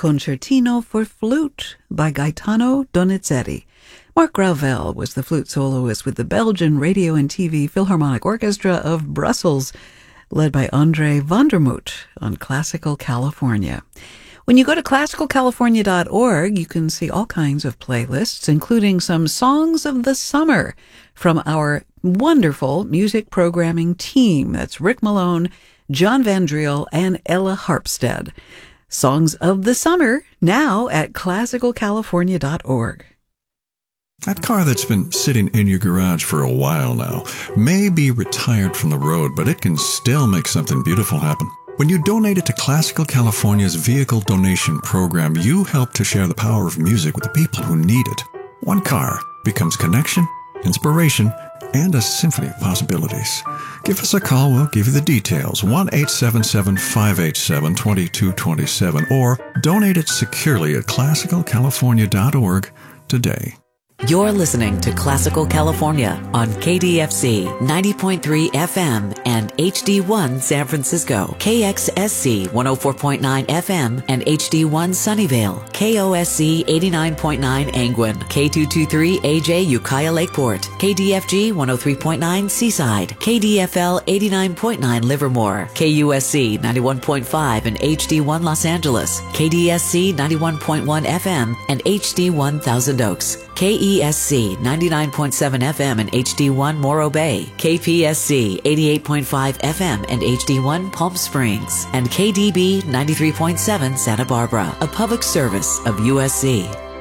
Concertino for Flute by Gaetano Donizetti. Marc Ravel was the flute soloist with the Belgian Radio and TV Philharmonic Orchestra of Brussels, led by André Vandermoot on Classical California. When you go to classicalcalifornia.org, you can see all kinds of playlists, including some songs of the summer from our wonderful music programming team. That's Rick Malone, John Van Driel, and Ella Harpstead. Songs of the summer now at classicalcalifornia.org. That car that's been sitting in your garage for a while now may be retired from the road, but it can still make something beautiful happen. When you donate it to Classical California's Vehicle Donation Program, you help to share the power of music with the people who need it. One car becomes connection, inspiration, and a symphony of possibilities. Give us a call. We'll give you the details. 1-877-587-2227 or donate it securely at classicalcalifornia.org today. You're listening to Classical California on KDFC 90.3 FM and HD1 San Francisco, KXSC 104.9 FM and HD1 Sunnyvale, KOSC 89.9 Angwin, K223AJ Ukiah Lakeport, KDFG 103.9 Seaside, KDFL 89.9 Livermore, KUSC 91.5 and HD1 Los Angeles, KDSC 91.1 FM and HD1 Thousand Oaks, KESC 99.7 FM and HD1 Morro Bay, KPSC 88.5 FM and HD1 Palm Springs, and KDB 93.7 Santa Barbara, a public service of USC.